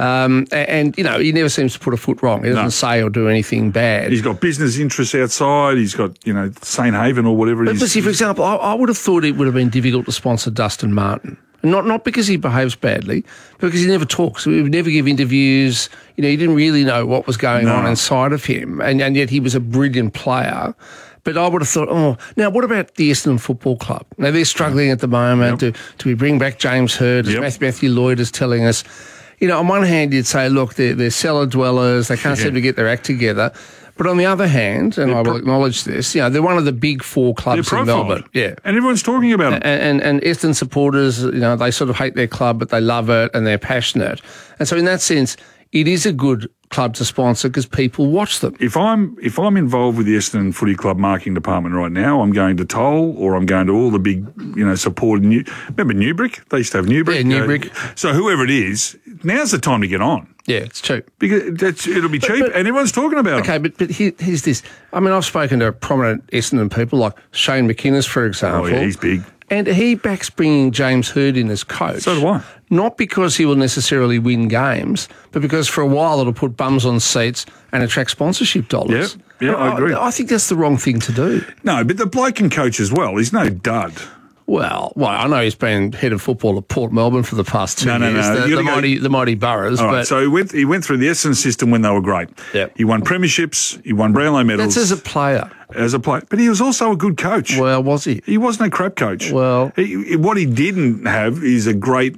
And, you know, he never seems to put a foot wrong. He doesn't say or do anything bad. He's got business interests outside. He's got, you know, St. Haven or whatever it is. But see, for example, I would have thought it would have been difficult to sponsor Dustin Martin. Not because he behaves badly, but because he never talks. He would never give interviews. You know, you didn't really know what was going on inside of him. And yet he was a brilliant player. But I would have thought, now what about the Essendon Football Club? Now, they're struggling at the moment. Do we bring back James Hird, as Matthew Lloyd is telling us? You know, on one hand, you'd say, look, they're cellar dwellers. They can't seem to get their act together. But on the other hand, and I will acknowledge this, you know, they're one of the big four clubs in Melbourne. Yeah. And everyone's talking about it. And Essendon supporters, you know, they sort of hate their club, but they love it and they're passionate. And so in that sense, it is a good club to sponsor because people watch them. If I'm involved with the Essendon Footy Club marketing department right now, I'm going to Toll or I'm going to all the big, you know, supported. Remember Newbrick? They used to have Newbrick. Yeah, Newbrick. So whoever it is, now's the time to get on. Yeah, it's cheap. Because it'll be cheap and everyone's talking about it. Okay, but here's this. I mean, I've spoken to prominent Essendon people like Shane McInnes, for example. Oh, yeah, he's big. And he backs bringing James Hird in as coach. So do I. Not because he will necessarily win games, but because for a while it'll put bums on seats and attract sponsorship dollars. Yeah, I agree. I think that's the wrong thing to do. No, but the bloke can coach as well. He's no dud. Well, I know he's been head of football at Port Melbourne for the past 2 years. No. The mighty Boroughs. All right, so he went through the Essendon system when they were great. Yep. He won premierships. He won Brownlow medals. That's as a player. But he was also a good coach. Well, was he? He wasn't a crap coach. Well, what he didn't have is a great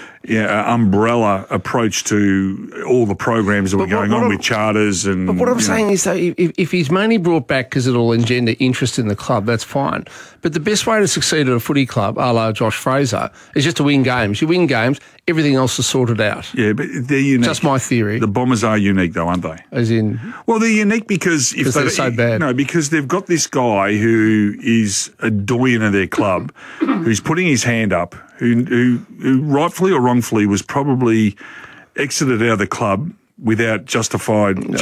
umbrella approach to all the programs that were going on with charters and. But what I'm saying is that if he's mainly brought back because it'll engender interest in the club, that's fine. But the best way to succeed at a footy club, a la Josh Fraser, is just to win games. You win games, everything else is sorted out. Yeah, but they're unique. Just my theory. The Bombers are unique, though, aren't they? As in? Well, they're unique because they're so bad. No, because they've got this guy who is a doyen of their club, who's putting his hand up, who rightfully or wrongfully was probably exited out of the club without justified means.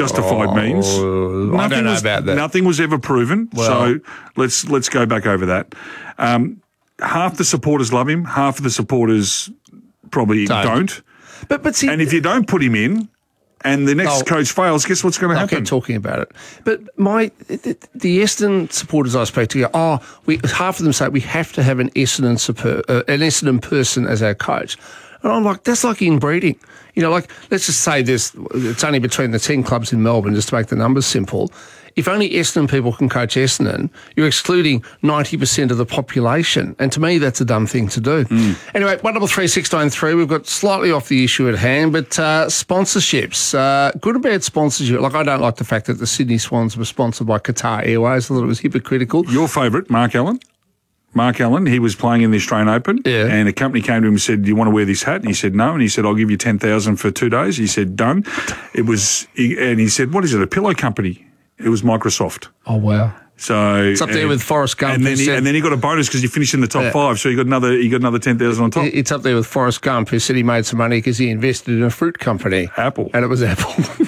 I don't know about that. Nothing was ever proven. So let's go back over that. Half the supporters love him. Half of the supporters probably don't. But see, and if you don't put him in, and the next coach fails, guess what's going to happen? I keep talking about it. But the Essendon supporters I spoke to go, half of them say we have to have an Essendon person as our coach. And I'm like, that's like inbreeding. You know, like, let's just say it's only between the 10 clubs in Melbourne, just to make the numbers simple. If only Essendon people can coach Essendon, you're excluding 90% of the population. And to me, that's a dumb thing to do. Anyway, 133693, we've got slightly off the issue at hand, but sponsorships, good or bad sponsorship. Like, I don't like the fact that the Sydney Swans were sponsored by Qatar Airways. I thought it was hypocritical. Your favourite, Mark Allen? Mark Allen, he was playing in the Australian Open, and a company came to him and said, do you want to wear this hat? And he said, no. And he said, I'll give you $10,000 for 2 days. He said, done. And he said, what is it, a pillow company? It was Microsoft. Oh, wow. So it's up there with Forrest Gump. And then he got a bonus because you finished in the top 5, so he got another $10,000 on top. It's up there with Forrest Gump, who said he made some money because he invested in a fruit company. Apple. And it was Apple.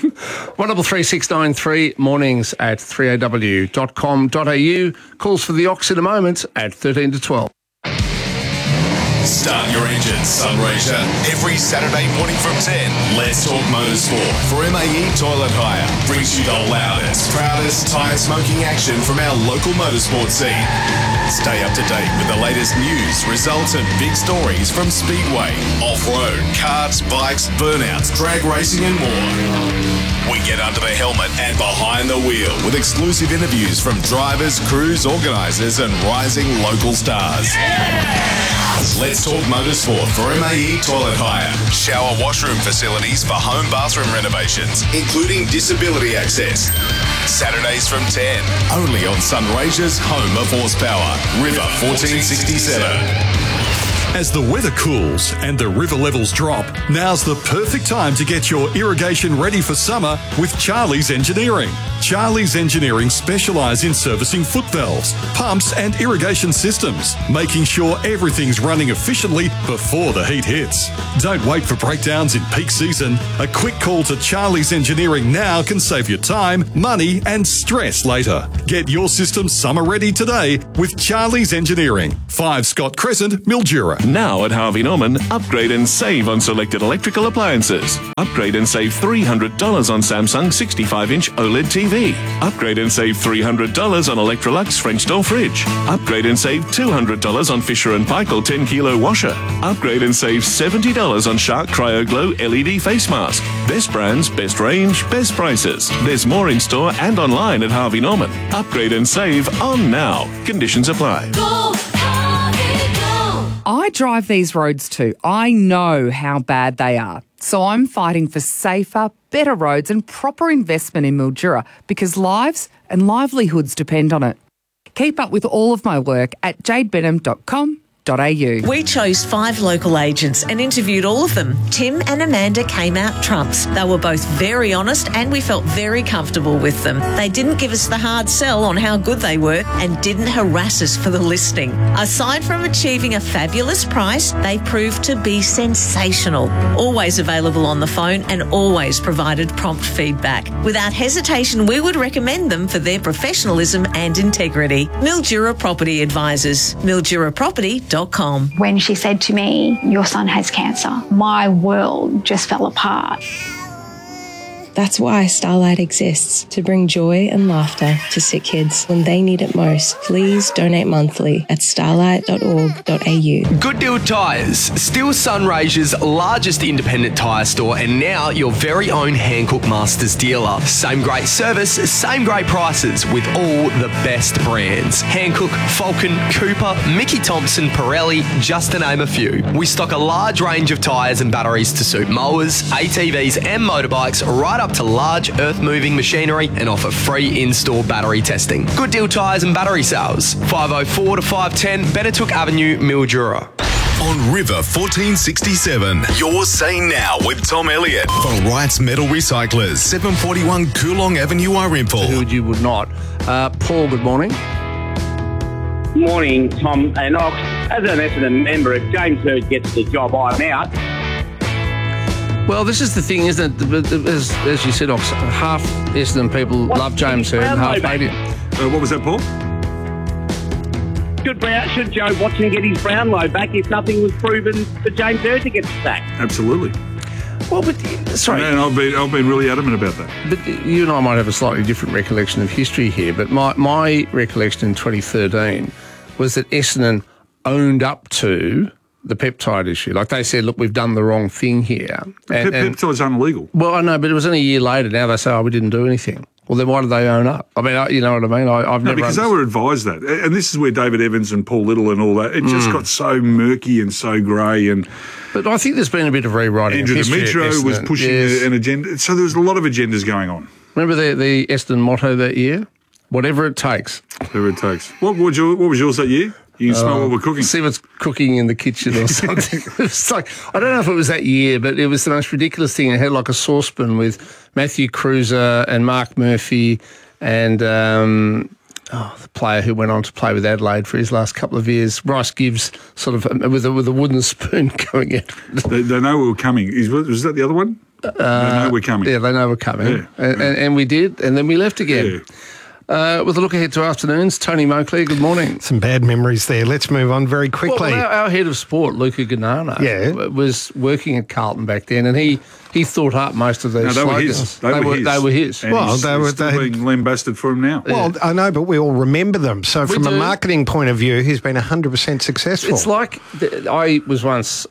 133693, mornings at 3aw.com.au. Calls for the Ox in a moment at 13 to 12. Start your engines, Sunraysia. Every Saturday morning from 10, Let's Talk Motorsport for MAE Toilet Hire. Brings you the loudest, proudest tyre smoking action from our local motorsport scene. Stay up to date with the latest news, results and big stories from Speedway, off-road, karts, bikes, burnouts, drag racing and more. We get under the helmet and behind the wheel with exclusive interviews from drivers, crews, organisers and rising local stars. Let's Talk Motorsport for MAE Toilet Hire. Shower washroom facilities for home bathroom renovations, including disability access. Saturdays from 10, only on Sunraysia's home of horsepower, River 1467. As the weather cools and the river levels drop, now's the perfect time to get your irrigation ready for summer with Charlie's Engineering. Charlie's Engineering specialise in servicing foot valves, pumps and irrigation systems, making sure everything's running efficiently before the heat hits. Don't wait for breakdowns in peak season. A quick call to Charlie's Engineering now can save you time, money and stress later. Get your system summer ready today with Charlie's Engineering, 5 Scott Crescent, Mildura. Now at Harvey Norman, upgrade and save on selected electrical appliances. Upgrade and save $300 on Samsung 65-inch OLED TV. Upgrade and save $300 on Electrolux French door fridge. Upgrade and save $200 on Fisher & Paykel 10-kilo washer. Upgrade and save $70 on Shark Cryo Glow LED face mask. Best brands, best range, best prices. There's more in store and online at Harvey Norman. Upgrade and save on now. Conditions apply. I drive these roads too. I know how bad they are. So I'm fighting for safer, better roads and proper investment in Mildura because lives and livelihoods depend on it. Keep up with all of my work at jadebenham.com.au. We chose 5 local agents and interviewed all of them. Tim and Amanda came out trumps. They were both very honest and we felt very comfortable with them. They didn't give us the hard sell on how good they were and didn't harass us for the listing. Aside from achieving a fabulous price, they proved to be sensational. Always available on the phone and always provided prompt feedback. Without hesitation, we would recommend them for their professionalism and integrity. Mildura Property Advisors. MilduraProperty.com. When she said to me, "Your son has cancer," my world just fell apart. That's why Starlight exists, to bring joy and laughter to sick kids when they need it most. Please donate monthly at starlight.org.au. Good Deal Tyres, still Sunraysia's largest independent tyre store and now your very own Hankook Masters dealer. Same great service, same great prices with all the best brands. Hankook, Falcon, Cooper, Mickey Thompson, Pirelli, just to name a few. We stock a large range of tyres and batteries to suit mowers, ATVs and motorbikes right up to large earth-moving machinery and offer free in-store battery testing. Good Deal Tyres and Battery Sales, 504 to 510 Benetook Avenue, Mildura. On River 1467, you're saying now with Tom Elliott for Wright's Metal Recyclers, 741 Coolong Avenue, Irimple. Who you would not. Paul, good morning. Morning, Tom and Ox. As an Essendon member, if James Hird gets the job, I'm out. Well, this is the thing, isn't it? As you said, Ox, half Essendon people love James Hird and half hate him. What was that, Paul? Should Joe Watson get his Brownlow back if nothing was proven for James Hird to get sacked? Absolutely. Well, but sorry, and I've been really adamant about that. But you and I might have a slightly different recollection of history here. But my recollection in 2013 was that Essendon owned up to the peptide issue. Like they said, look, we've done the wrong thing here. Peptide's illegal. Well, I know, but it was only a year later. Now they say, oh, we didn't do anything. Well, then why did they own up? I mean, you know what I mean? I've never because they were advised that. And this is where David Evans and Paul Little and all that, it just got so murky and so grey. But I think there's been a bit of rewriting. Andrew Demetrio was pushing an agenda. So there was a lot of agendas going on. Remember the Essendon motto that year? Whatever it takes. Whatever it takes. What was yours that year? You can smell what we're cooking. See what's cooking in the kitchen or something. It's like, I don't know if it was that year, but it was the most ridiculous thing. It had like a saucepan with Matthew Cruiser and Mark Murphy and the player who went on to play with Adelaide for his last couple of years, Bryce Gibbs, sort of with a wooden spoon going in. They know we were coming. Was that the other one? They know we're coming. Yeah, they know we're coming. Yeah. And we did, and then we left again. Yeah. With a look ahead to afternoons, Tony Moakley, good morning. Some bad memories there. Let's move on very quickly. Well, our head of sport, Luca Ganano, was working at Carlton back then, and he thought up most of these slogans. They were his. And well, they were being lambasted for him now. Well, I know, but we all remember them. So from a marketing point of view, he's been 100% successful. It's like I was once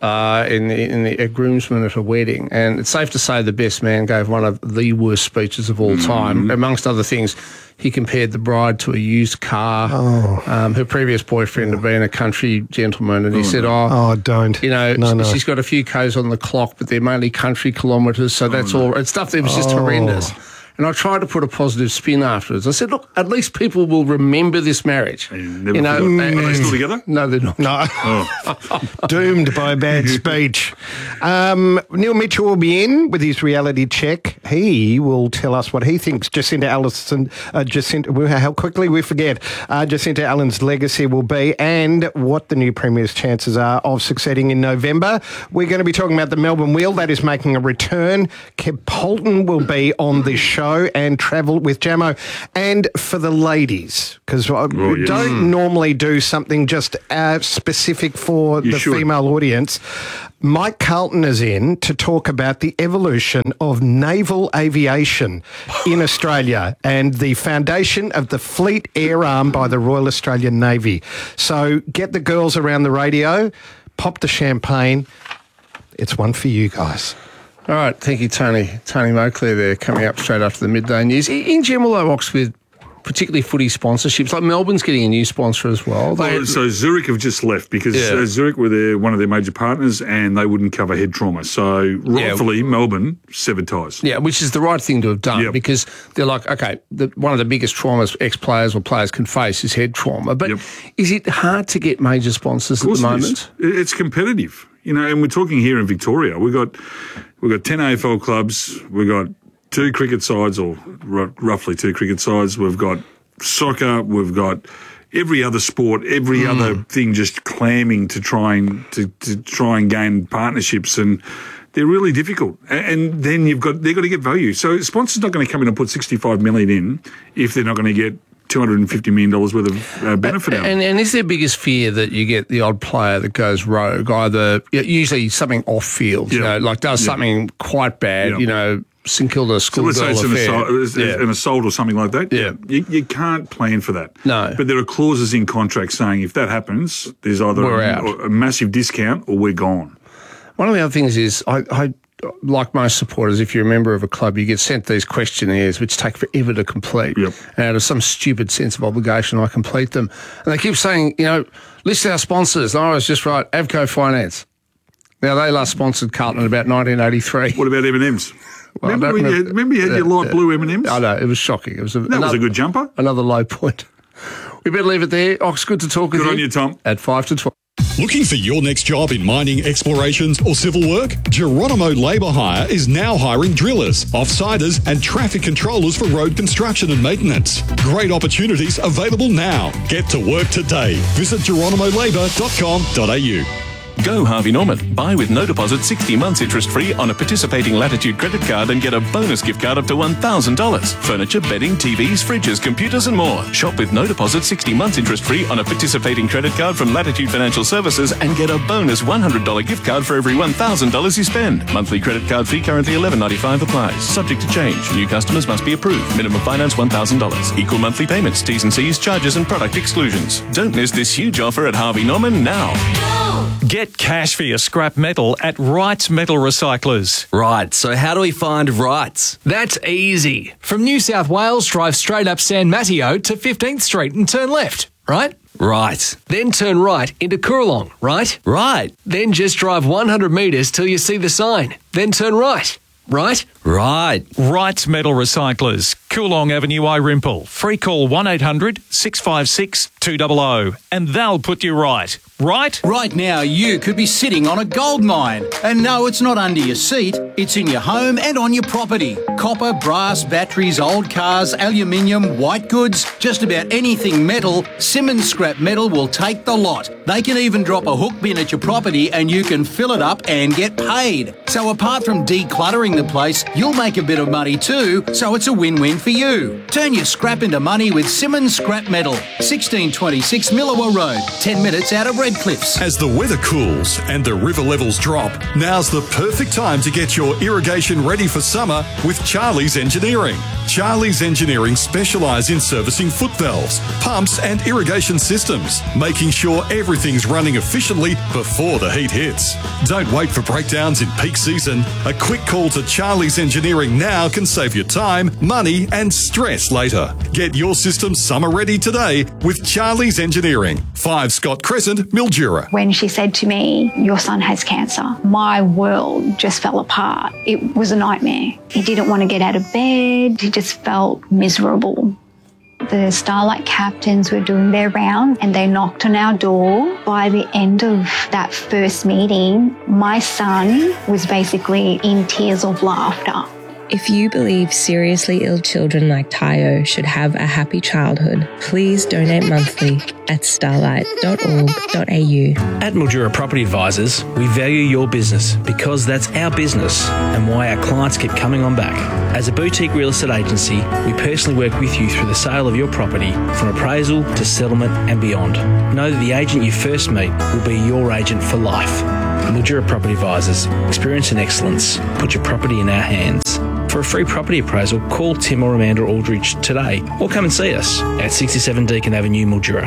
a groomsman at a wedding, and it's safe to say the best man gave one of the worst speeches of all time. Amongst other things, he compared the bride to a used car. Her previous boyfriend had been a country gentleman, and he said, don't. You know, she's got a few Ks on the clock, but they're mainly country kilometres, so that's all. It's stuff that was just horrendous. And I tried to put a positive spin afterwards. I said, look, at least people will remember this marriage. Are they still together? No, they're not. No. Doomed by a bad speech. Neil Mitchell will be in with his reality check. He will tell us what he thinks Jacinta how quickly we forget, Jacinta Allen's legacy will be and what the new Premier's chances are of succeeding in November. We're going to be talking about the Melbourne Wheel. That is making a return. Kev Polton will be on this show. show and travel with Jamo. And for the ladies, because we don't normally do something just specific for the female audience. Mike Carlton is in to talk about the evolution of naval aviation in Australia and the foundation of the Fleet Air Arm by the Royal Australian Navy. So get the girls around the radio, pop the champagne. It's one for you guys. All right, thank you, Tony. Tony Moclair there, coming up straight after the midday news. In general, though, Oxford, particularly footy sponsorships, like Melbourne's getting a new sponsor as well. So Zurich have just left because Zurich were one of their major partners and they wouldn't cover head trauma. So rightfully, Melbourne severed ties. Yeah, which is the right thing to have done because they're like, okay, one of the biggest traumas ex-players or players can face is head trauma. But is it hard to get major sponsors at the moment? It's competitive, and we're talking here in Victoria. We've got 10 AFL clubs. We've got 2 cricket sides, or roughly 2 cricket sides. We've got soccer. We've got every other sport, every other thing, just clamming to try and gain partnerships, and they're really difficult. And then they've got to get value. So sponsors not going to come in and put $65 million in if they're not going to get $250 million worth of benefit out. And is their biggest fear that you get the odd player that goes rogue, either usually something off field, like does something quite bad, St Kilda schoolgirl affair. An assault or something like that. Yeah. You can't plan for that. No. But there are clauses in contracts saying if that happens, there's either a massive discount or we're gone. One of the other things is I like most supporters, if you're a member of a club, you get sent these questionnaires which take forever to complete. Yep. And out of some stupid sense of obligation, I complete them. And they keep saying, list our sponsors. And I was just right, Avco Finance. Now, they last sponsored Carlton in about 1983. What about M&M's? Well, remember you had your light blue M&M's? I know, it was shocking. That was a good jumper. Another low point. We better leave it there. Ox, good to talk with you. Good on you, Tom. At 5 to 12. Looking for your next job in mining, explorations or civil work? Geronimo Labour Hire is now hiring drillers, offsiders and traffic controllers for road construction and maintenance. Great opportunities available now. Get to work today. Visit geronimolabour.com.au. Go Harvey Norman. Buy with no deposit 60 months interest free on a participating Latitude credit card and get a bonus gift card up to $1,000. Furniture, bedding, TVs, fridges, computers and more. Shop with no deposit 60 months interest free on a participating credit card from Latitude Financial Services and get a bonus $100 gift card for every $1,000 you spend. Monthly credit card fee currently $11.95 applies. Subject to change. New customers must be approved. Minimum finance $1,000. Equal monthly payments. T's and C's, charges and product exclusions. Don't miss this huge offer at Harvey Norman now. Get cash for your scrap metal at Wrights Metal Recyclers. Right, so how do we find Wrights? That's easy. From New South Wales, drive straight up San Mateo to 15th Street and turn left, right? Right. Then turn right into Coorong, right? Right. Then just drive 100 metres till you see the sign. Then turn right. Right? Right. Wrights Metal Recyclers, Coorong Avenue, Irimple. Free call 1800 656 200 and they'll put you right. Right? Right now, you could be sitting on a gold mine. And no, it's not under your seat. It's in your home and on your property. Copper, brass, batteries, old cars, aluminium, white goods, just about anything metal, Simmons Scrap Metal will take the lot. They can even drop a hook bin at your property and you can fill it up and get paid. So apart from decluttering the place, you'll make a bit of money too, so it's a win-win for you. Turn your scrap into money with Simmons Scrap Metal. 1626 Millawa Road, 10 minutes out of Redcliffs. As the weather cools and the river levels drop, now's the perfect time to get your irrigation ready for summer with Charlie's Engineering. Charlie's Engineering specialise in servicing foot valves, pumps and irrigation systems, making sure everything's running efficiently before the heat hits. Don't wait for breakdowns in peak season. A quick call to Charlie's Engineering now can save you time, money and stress later. Get your system summer ready today with Charlie's Engineering. 5 Scott Crescent, Mildura. When she said to me, your son has cancer, my world just fell apart. It was a nightmare. He didn't want to get out of bed. He just felt miserable. The Starlight captains were doing their round and they knocked on our door. By the end of that first meeting, my son was basically in tears of laughter. If you believe seriously ill children like Tayo should have a happy childhood, please donate monthly at starlight.org.au. At Mildura Property Advisors, we value your business because that's our business and why our clients keep coming on back. As a boutique real estate agency, we personally work with you through the sale of your property, from appraisal to settlement and beyond. Know that the agent you first meet will be your agent for life. Mildura Property Advisors, experience and excellence. Put your property in our hands. For a free property appraisal, call Tim or Amanda Aldridge today or come and see us at 67 Deakin Avenue, Mildura.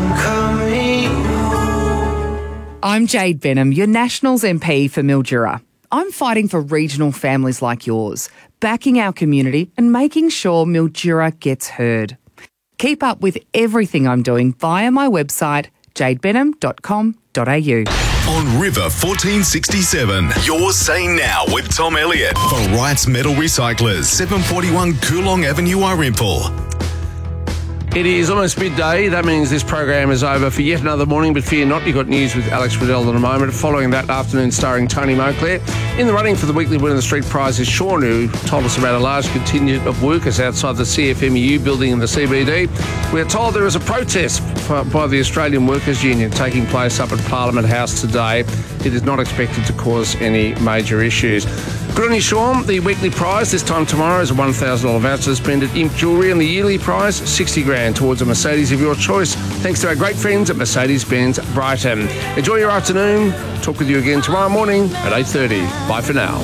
I'm Jade Benham, your Nationals MP for Mildura. I'm fighting for regional families like yours, backing our community and making sure Mildura gets heard. Keep up with everything I'm doing via my website, jadebenham.com.au. On River 1467, you're saying now with Tom Elliott for Wrights Metal Recyclers, 741 Coolong Avenue, Irimple. It is almost midday. That means this program is over for yet another morning, but fear not, you've got news with Alex Riddell in a moment. Following that afternoon, starring Tony Monclair. In the running for the weekly Win of the Street prize is Sean, who told us about a large contingent of workers outside the CFMEU building in the CBD. We're told there is a protest by the Australian Workers' Union taking place up at Parliament House today. It is not expected to cause any major issues. Good on you, Sean. The weekly prize this time tomorrow is a $1,000 voucher to spend at Imp Jewellery, and the yearly prize, $60,000 towards a Mercedes of your choice, thanks to our great friends at Mercedes-Benz Brighton. Enjoy your afternoon. Talk with you again tomorrow morning at 8:30. Bye for now.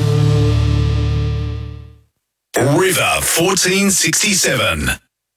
River 1467.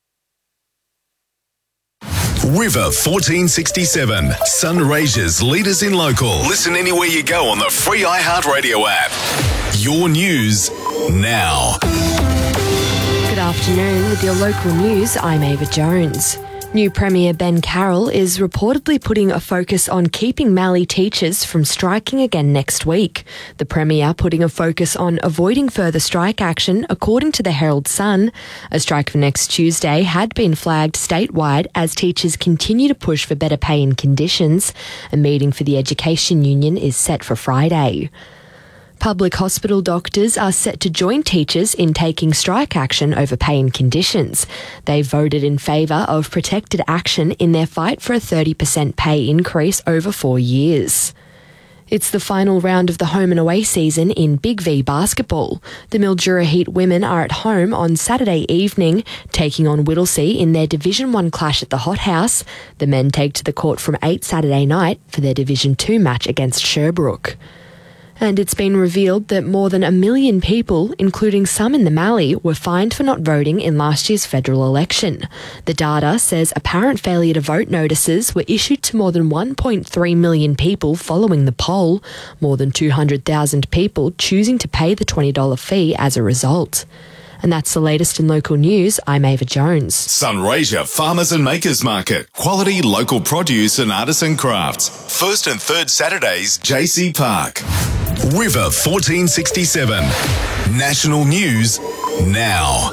River 1467. Sunraysia's leaders in local. Listen anywhere you go on the free iHeartRadio app. Your news now. Good afternoon. With your local news, I'm Ava Jones. New Premier Ben Carroll is reportedly putting a focus on keeping Mallee teachers from striking again next week. The Premier putting a focus on avoiding further strike action, according to the Herald Sun. A strike for next Tuesday had been flagged statewide as teachers continue to push for better pay and conditions. A meeting for the Education Union is set for Friday. Public hospital doctors are set to join teachers in taking strike action over pay and conditions. They voted in favour of protected action in their fight for a 30% pay increase over 4 years. It's the final round of the home and away season in Big V basketball. The Mildura Heat women are at home on Saturday evening, taking on Whittlesea in their Division 1 clash at the Hot House. The men take to the court from 8 Saturday night for their Division 2 match against Sherbrooke. And it's been revealed that more than 1 million people, including some in the Mallee, were fined for not voting in last year's federal election. The data says apparent failure to vote notices were issued to more than 1.3 million people following the poll, more than 200,000 people choosing to pay the $20 fee as a result. And that's the latest in local news. I'm Ava Jones. Sunraysia Farmers and Makers Market. Quality local produce and artisan crafts. First and third Saturdays, JC Park. River 1467. National News now.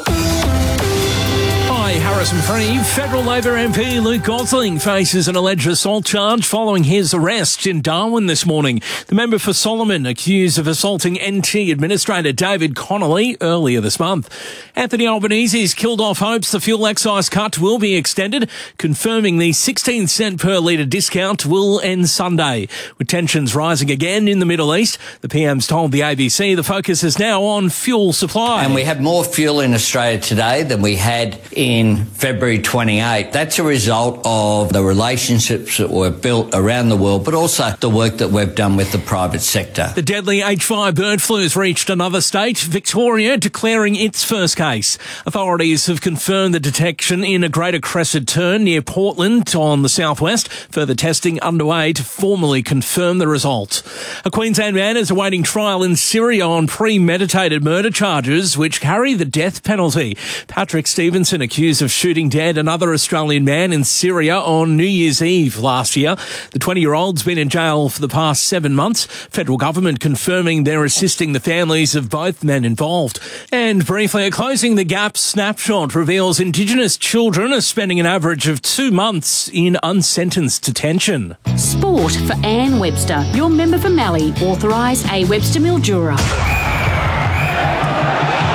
Hi, Harrison Free. Federal Labor MP Luke Gosling faces an alleged assault charge following his arrest in Darwin this morning. The member for Solomon accused of assaulting NT Administrator David Connolly earlier this month. Anthony Albanese's killed off hopes the fuel excise cut will be extended, confirming the 16 cent per litre discount will end Sunday. With tensions rising again in the Middle East, the PM's told the ABC the focus is now on fuel supply. And we have more fuel in Australia today than we had in February 28. That's a result of the relationships that were built around the world, but also the work that we've done with the private sector. The deadly H5 bird flu has reached another state, Victoria declaring its first case. Authorities have confirmed the detection in a Greater Crescent turn near Portland on the southwest. Further testing underway to formally confirm the result. A Queensland man is awaiting trial in Syria on premeditated murder charges which carry the death penalty. Patrick Stevenson accused of shooting dead another Australian man in Syria on New Year's Eve last year. The 20-year-old's been in jail for the past 7 months. Federal government confirming they're assisting the families of both men involved. And briefly, a Closing the Gap snapshot reveals Indigenous children are spending an average of 2 months in unsentenced detention. Sport for Anne Webster, your member for Mallee, authorised A. Webster Mildura.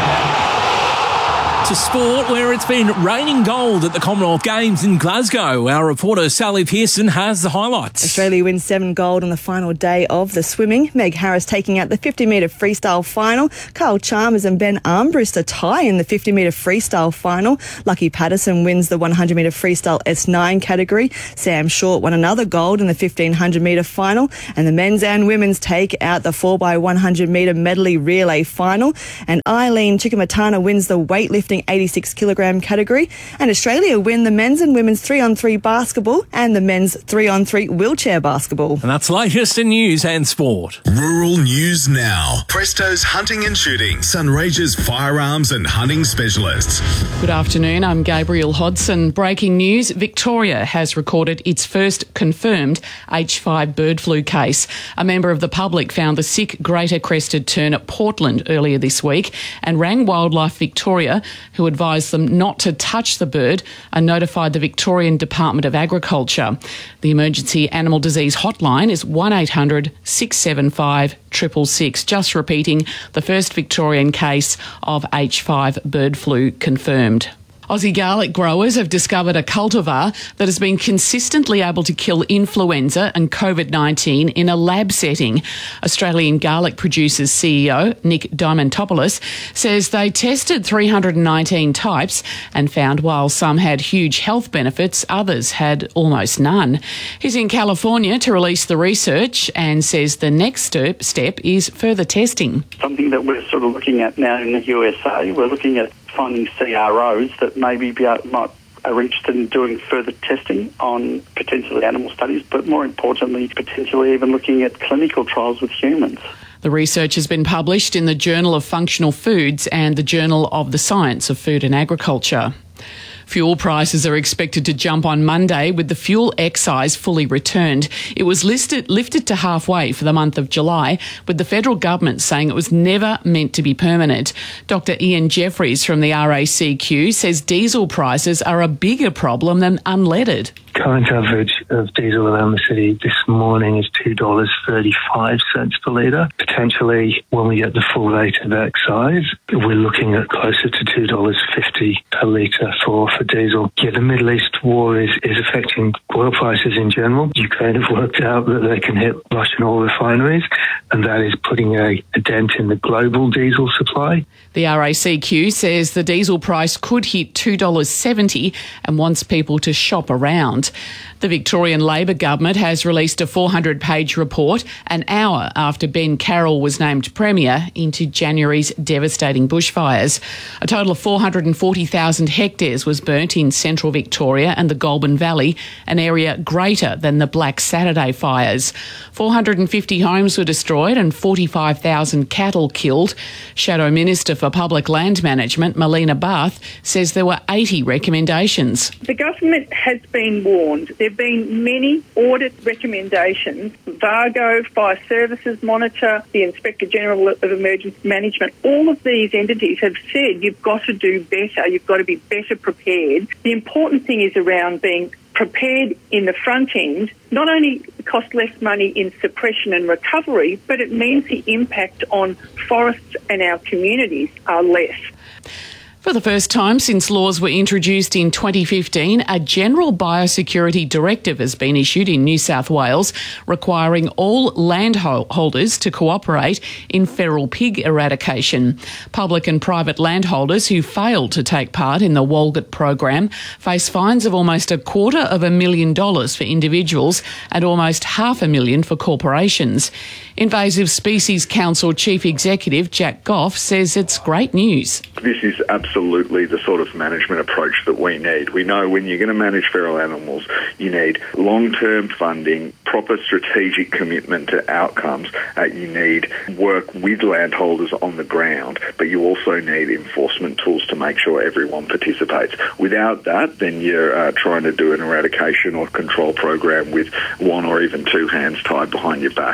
To sport, where it's been raining gold at the Commonwealth Games in Glasgow. Our reporter Sally Pearson has the highlights. Australia wins 7 gold on the final day of the swimming. Meg Harris taking out the 50-metre freestyle final. Carl Chalmers and Ben Armbruster tie in the 50-metre freestyle final. Lucky Patterson wins the 100-metre freestyle S9 category. Sam Short won another gold in the 1500-metre final. And the men's and women's take out the 4x100-metre medley relay final. And Eileen Chikamatana wins the weightlifting 86-kilogram category. And Australia win the men's and women's 3-on-3 basketball and the men's 3-on-3 wheelchair basketball. And that's latest in news and sport. Rural news now. Presto's Hunting and Shooting, Sunraysia's firearms and hunting specialists. Good afternoon, I'm Gabriel Hodson. Breaking news, Victoria has recorded its first confirmed H5 bird flu case. A member of the public found the sick greater crested tern at Portland earlier this week and rang Wildlife Victoria, who advised them not to touch the bird and notified the Victorian Department of Agriculture. The emergency animal disease hotline is 1800 675 666. Just repeating, the first Victorian case of H5 bird flu confirmed. Aussie garlic growers have discovered a cultivar that has been consistently able to kill influenza and COVID-19 in a lab setting. Australian garlic producers CEO Nick Diamantopoulos says they tested 319 types and found while some had huge health benefits, others had almost none. He's in California to release the research and says the next step is further testing. Something that we're sort of looking at now in the USA, we're looking at finding CROs that maybe are interested in doing further testing on potentially animal studies, but more importantly, potentially even looking at clinical trials with humans. The research has been published in the Journal of Functional Foods and the Journal of the Science of Food and Agriculture. Fuel prices are expected to jump on Monday with the fuel excise fully returned. It was lifted to halfway for the month of July, with the federal government saying it was never meant to be permanent. Dr Ian Jeffries from the RACQ says diesel prices are a bigger problem than unleaded. Current average of diesel around the city this morning is $2.35 per litre. Potentially, when we get the full rate of excise, we're looking at closer to $2.50 per litre for diesel. Yeah, the Middle East war is affecting oil prices in general. Ukraine have worked out that they can hit Russian oil refineries, and that is putting a dent in the global diesel supply. The RACQ says the diesel price could hit $2.70 and wants people to shop around. The Victorian Labor government has released a 400-page report an hour after Ben Carroll was named Premier into January's devastating bushfires. A total of 440,000 hectares was burnt in central Victoria and the Goulburn Valley, an area greater than the Black Saturday fires. 450 homes were destroyed and 45,000 cattle killed. Shadow Minister for Public Land Management, Melina Barth, says there were 80 recommendations. The government has been warned. There have been many audit recommendations. VARGO, Fire Services Monitor, the Inspector General of Emergency Management, all of these entities have said you've got to do better, you've got to be better prepared. The important thing is around being prepared in the front end. Not only cost less money in suppression and recovery, but it means the impact on forests and our communities are less. For the first time since laws were introduced in 2015, a general biosecurity directive has been issued in New South Wales requiring all landholders to cooperate in feral pig eradication. Public and private landholders who failed to take part in the Walgett program face fines of almost $250,000 for individuals and almost $500,000 for corporations. Invasive Species Council Chief Executive Jack Goff says it's great news. This is absolutely the sort of management approach that we need. We know when you're going to manage feral animals, you need long-term funding, proper strategic commitment to outcomes. You need work with landholders on the ground, but you also need enforcement tools to make sure everyone participates. Without that, then you're trying to do an eradication or control program with one or even two hands tied behind your back.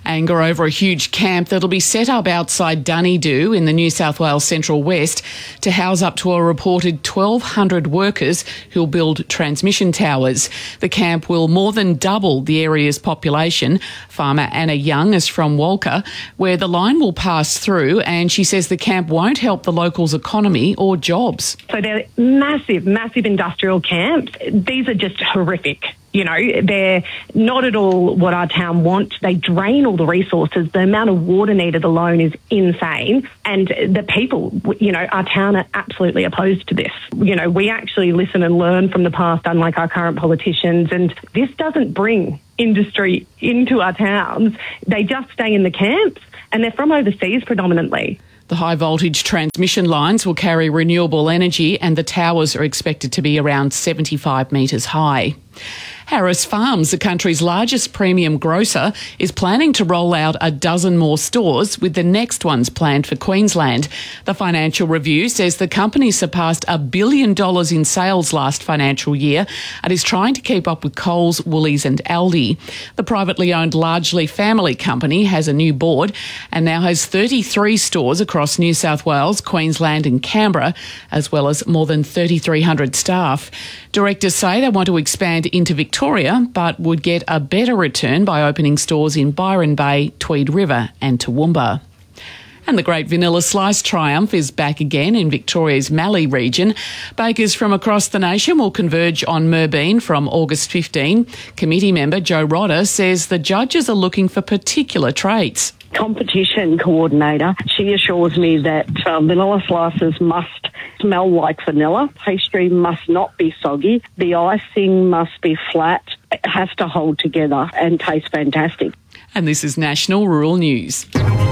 Anger over a huge camp that'll be set up outside Dunedoo in the New South Wales Central West to house up to a reported 1,200 workers who'll build transmission towers. The camp will more than double the area's population. Farmer Anna Young is from Walker, where the line will pass through, and she says the camp won't help the locals' economy or jobs. So they're massive industrial camps. These are just horrific. You know, they're not at all what our town wants. They drain all the resources. The amount of water needed alone is insane. And the people, you know, our town are absolutely opposed to this. You know, we actually listen and learn from the past, unlike our current politicians. And this doesn't bring industry into our towns. They just stay in the camps, and they're from overseas predominantly. The high voltage transmission lines will carry renewable energy, and the towers are expected to be around 75 metres high. Harris Farms, the country's largest premium grocer, is planning to roll out a dozen more stores, with the next ones planned for Queensland. The Financial Review says the company surpassed $1 billion in sales last financial year and is trying to keep up with Coles, Woolies and Aldi. The privately owned, largely family company has a new board and now has 33 stores across New South Wales, Queensland and Canberra, as well as more than 3,300 staff. Directors say they want to expand into Victoria, but would get a better return by opening stores in Byron Bay, Tweed River and Toowoomba. And the Great Vanilla Slice Triumph is back again in Victoria's Mallee region. Bakers from across the nation will converge on Merbeen from August 15. Committee member Joe Rodder says the judges are looking for particular traits. Competition coordinator, she assures me that vanilla slices must smell like vanilla. Pastry must not be soggy. The icing must be flat. It has to hold together and taste fantastic. And this is National Rural News.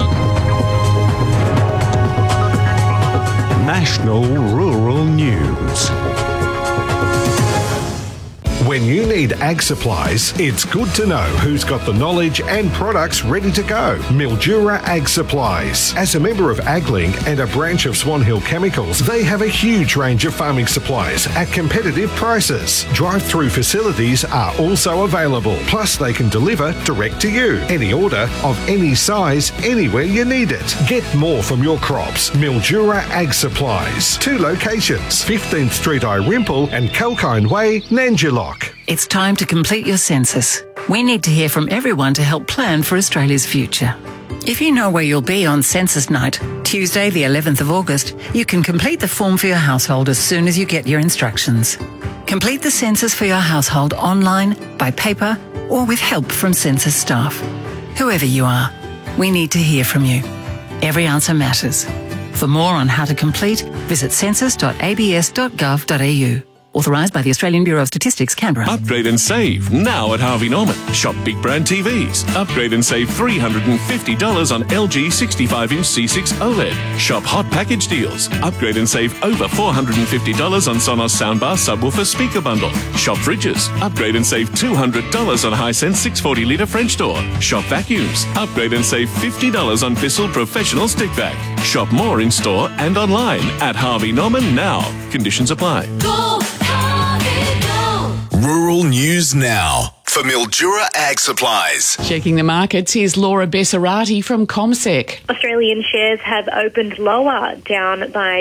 National Rural News. When you need ag supplies, it's good to know who's got the knowledge and products ready to go. Mildura Ag Supplies. As a member of AgLink and a branch of Swan Hill Chemicals, they have a huge range of farming supplies at competitive prices. Drive-through facilities are also available. Plus, they can deliver direct to you. Any order of any size, anywhere you need it. Get more from your crops. Mildura Ag Supplies. 2 locations, 15th Street, Irimple and Kalkine Way, Nangillock. It's time to complete your census. We need to hear from everyone to help plan for Australia's future. If you know where you'll be on census night, Tuesday the 11th of August, you can complete the form for your household as soon as you get your instructions. Complete the census for your household online, by paper, or with help from census staff. Whoever you are, we need to hear from you. Every answer matters. For more on how to complete, visit census.abs.gov.au. Authorised by the Australian Bureau of Statistics, Canberra. Upgrade and save now at Harvey Norman. Shop big brand TVs. Upgrade and save $350 on LG 65-inch C6 OLED. Shop hot package deals. Upgrade and save over $450 on Sonos soundbar subwoofer speaker bundle. Shop fridges. Upgrade and save $200 on Hisense 640-litre French door. Shop vacuums. Upgrade and save $50 on Bissell Professional stick vac. Shop more in store and online at Harvey Norman now. Conditions apply. Go, Harvey, go. Rural News Now for Mildura Ag Supplies. Checking the markets, here's Laura Bessarati from CommSec. Australian shares have opened lower, down by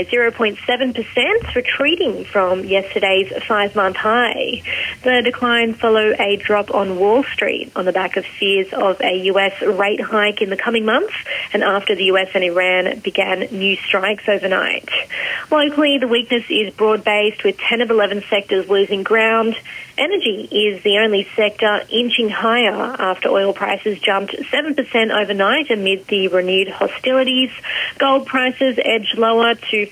0.7%, retreating from yesterday's 5-month high. The decline followed a drop on Wall Street on the back of fears of a US rate hike in the coming months and after the US and Iran began new strikes overnight. Locally, the weakness is broad-based, with 10 of 11 sectors losing ground. Energy is the only sector inching higher after oil prices jumped 7% overnight amid the renewed hostilities. Gold prices edged lower to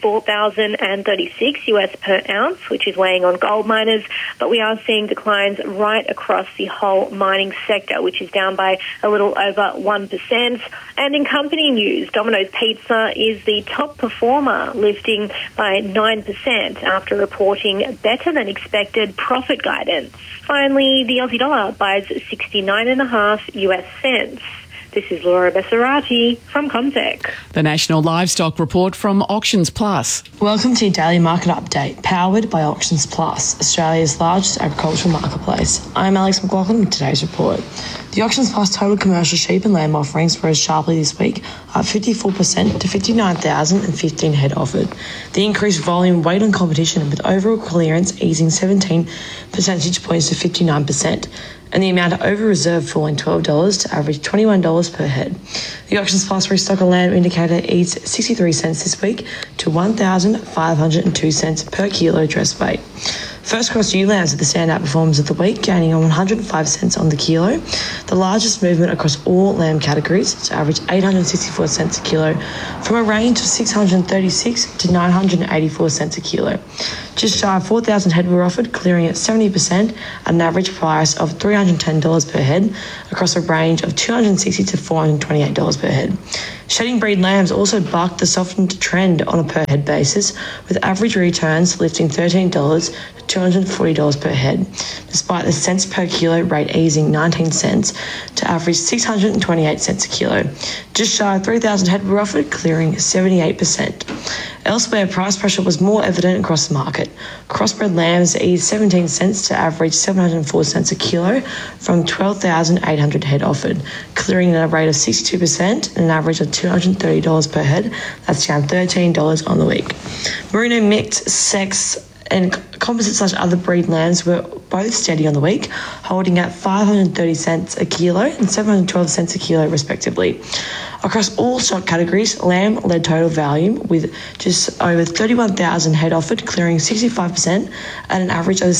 $4,036 US per ounce, which is weighing on gold miners, but we are seeing declines right across the whole mining sector, which is down by a little over 1%. And in company news, Domino's Pizza is the top performer, lifting by 9% after reporting better than expected profit guidance. Finally, the Aussie dollar buys 69.5 US cents. This is Laura Bessarati from CommSec. The National Livestock Report from Auctions Plus. Welcome to your daily market update, powered by Auctions Plus, Australia's largest agricultural marketplace. I'm Alex McLaughlin with today's report. The Auctions Plus total commercial sheep and lamb offerings rose sharply this week, up 54% to 59,015 head offered. The increased volume weighed on competition, with overall clearance easing 17 percentage points to 59%, and the amount of over-reserve falling $12 to average $21 per head. The Auctions Plus restocker lamb indicator eased 63 cents this week to 1,502 cents per kilo dress weight. First cross ewe lambs are the standout performers of the week, gaining on 105 cents on the kilo, the largest movement across all lamb categories to average 864 cents a kilo, from a range of 636 to 984 cents a kilo. Just shy of 4,000 head were offered, clearing at 70% at an average price of $310 per head, across a range of $260 to $428 per head. Shedding breed lambs also bucked the softened trend on a per head basis, with average returns lifting $13 to $240 per head, despite the cents per kilo rate easing 19 cents to average 628 cents a kilo. Just shy of 3,000 head were offered, clearing 78%. Elsewhere, price pressure was more evident across the market. Crossbred lambs eased 17 cents to average 704 cents a kilo from 12,800 head offered, clearing at a rate of 62% and an average of $230 per head. That's down $13 on the week. Merino mixed sex and composite/other breed lambs were both steady on the week, holding at 530 cents a kilo and 712 cents a kilo respectively. Across all stock categories, lamb led total volume with just over 31,000 head offered, clearing 65% at an average of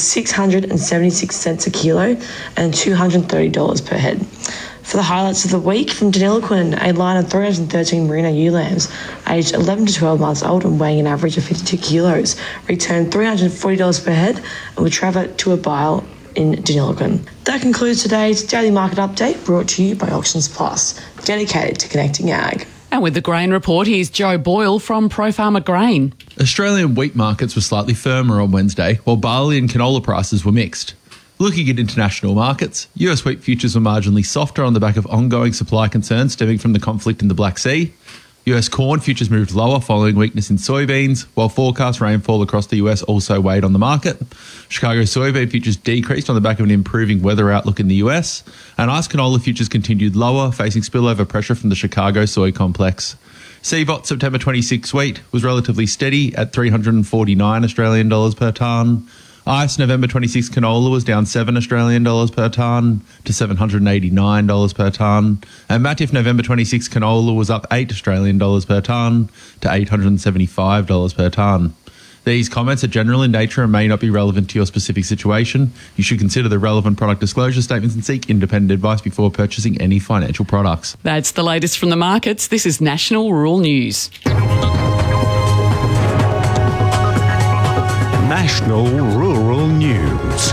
676 cents a kilo and $230 per head. For the highlights of the week, from Deniliquin, a line of 313 merino ewe lambs aged 11 to 12 months old and weighing an average of 52 kilos returned $340 per head and will travel to a bile in Deniliquin. That concludes today's Daily Market Update, brought to you by Auctions Plus, dedicated to connecting ag. And with the grain report, here's Joe Boyle from ProFarmer Grain. Australian wheat markets were slightly firmer on Wednesday, while barley and canola prices were mixed. Looking at international markets, US wheat futures were marginally softer on the back of ongoing supply concerns stemming from the conflict in the Black Sea. US corn futures moved lower following weakness in soybeans, while forecast rainfall across the US also weighed on the market. Chicago soybean futures decreased on the back of an improving weather outlook in the US, and ice canola futures continued lower, facing spillover pressure from the Chicago soy complex. CBOT September 26 wheat was relatively steady at $349 Australian dollars per tonne. ICE November 26 canola was down $7 Australian dollars per tonne to $789 per tonne, and Matif November 26 canola was up $8 Australian dollars per tonne to $875 per tonne. These comments are general in nature and may not be relevant to your specific situation. You should consider the relevant product disclosure statements and seek independent advice before purchasing any financial products. That's the latest from the markets. This is National Rural News. National Rural News.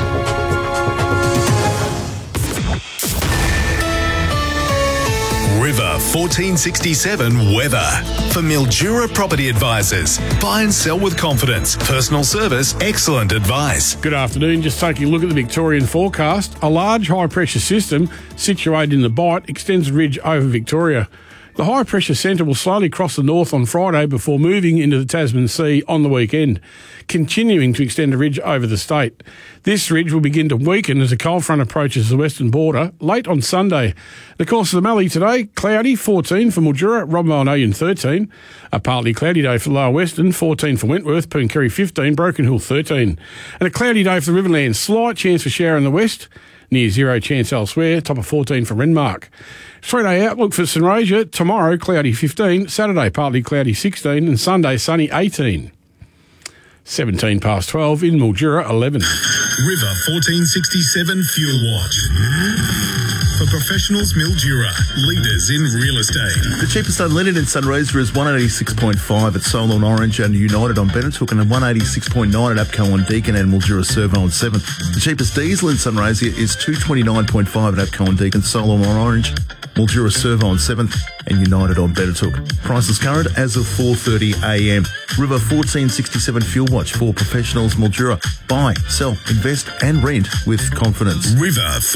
River 1467 weather. For Mildura Property Advisors. Buy and sell with confidence. Personal service, excellent advice. Good afternoon. Just taking a look at the Victorian forecast. A large high-pressure system situated in the Bight extends a ridge over Victoria. The high-pressure centre will slowly cross the north on Friday before moving into the Tasman Sea on the weekend, continuing to extend a ridge over the state. This ridge will begin to weaken as a cold front approaches the western border late on Sunday. The course of the Mallee today, cloudy, 14 for Mildura, Robben-on-Oyen 13. A partly cloudy day for Lower Western, 14 for Wentworth, Pooncarie 15, Broken Hill 13. And a cloudy day for the Riverlands, slight chance for shower in the west, near zero chance elsewhere, top of 14 for Renmark. 3-day outlook for St Rosia, tomorrow cloudy 15, Saturday partly cloudy 16 and Sunday sunny 18. 17 past 12 in Mildura 11. River 1467 Fuel Watch. For professionals, Mildura, leaders in real estate. The cheapest unleaded in St Rosia is 186.5 at Solon Orange and United on Benetooke, and 186.9 at Apco on Deakin and Mildura Servo on 7th. The cheapest diesel in St Rosia is 229.5 at Apco on Deakin, Solon on Orange, Mildura Servo on 7th and United on Benetooke. Prices current as of 4:30 a.m. River 1467 Fuel Watch for professionals. Mildura. Buy, sell, invest and rent with confidence. River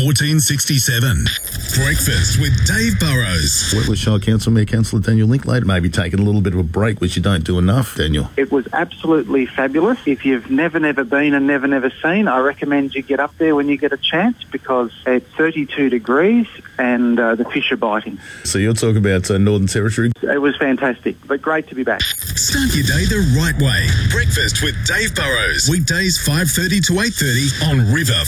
1467. Breakfast with Dave Burrows. Wentworth Shire Council Mayor Councillor Daniel Linklater maybe taking a little bit of a break, which you don't do enough, Daniel. It was absolutely fabulous. If you've never been and never seen, I recommend you get up there when you get a chance, because it's 32 degrees and the fish are biting. So you're talking about Northern Territory. It was fantastic, but great to be back. Start your day the right way. Breakfast with Dave Burrows. Weekdays 5:30 to 8:30 on River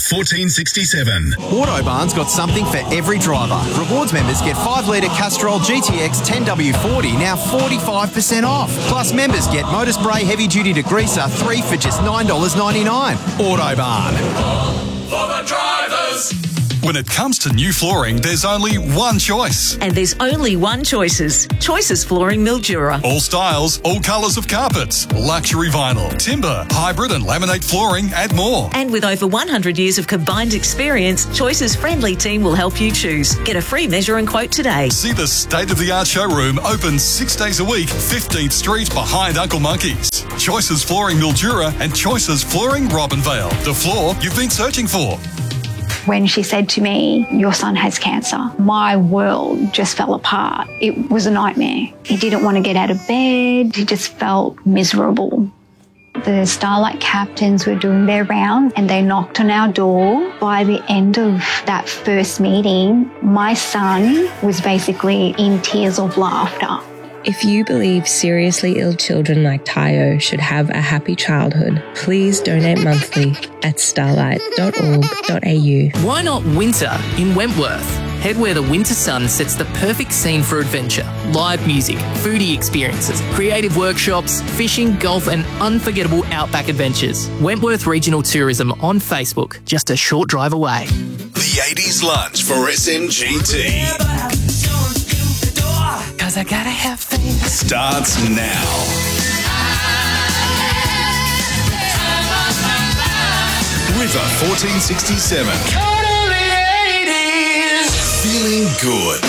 1467. Autobahn's got something for every driver. Rewards members get 5 litre Castrol GTX 10W40 now 45% off. Plus members get Motor Spray Heavy Duty Degreaser 3 for just $9.99. Autobahn. For the drivers. When it comes to new flooring, there's only one choice. And there's only one Choices. Choices Flooring Mildura. All styles, all colours of carpets, luxury vinyl, timber, hybrid and laminate flooring and more. And with over 100 years of combined experience, Choices' friendly team will help you choose. Get a free measure and quote today. See the state-of-the-art showroom open 6 days a week, 15th Street behind Uncle Monkey's. Choices Flooring Mildura and Choices Flooring Robinvale. The floor you've been searching for. When she said to me, "Your son has cancer," my world just fell apart. It was a nightmare. He didn't want to get out of bed. He just felt miserable. The Starlight captains were doing their round and they knocked on our door. By the end of that first meeting, my son was basically in tears of laughter. If you believe seriously ill children like Tayo should have a happy childhood, please donate monthly at starlight.org.au. Why not winter in Wentworth? Head where the winter sun sets the perfect scene for adventure. Live music, foodie experiences, creative workshops, fishing, golf and unforgettable outback adventures. Wentworth Regional Tourism on Facebook, just a short drive away. The 80s lunch for SMGT. 'Cause I gotta have faith. Starts now. River 1467. Feeling good.